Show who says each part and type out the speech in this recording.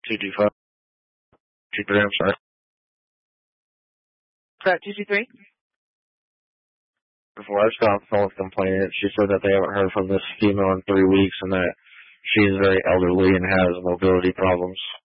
Speaker 1: 225. 23, I'm sorry.
Speaker 2: Is that 223?
Speaker 1: Before I stopped the phone with complaining, she said that they haven't heard from this female in 3 weeks and that she is very elderly and has mobility problems.